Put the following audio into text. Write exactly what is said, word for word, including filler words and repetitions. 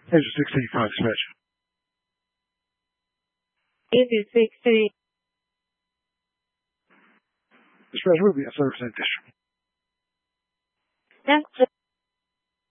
Asia sixteen five switch. Asia sixteen. Express Ruby at service and district. That's